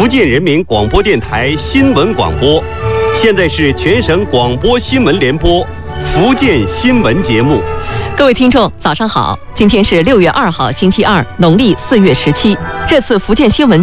福建人民广播电台新闻广播。现在是全省广播新闻联播福建新闻节目。 各位听众，早上好！今天是6月2号，星期二，农历4月17。这次福建新闻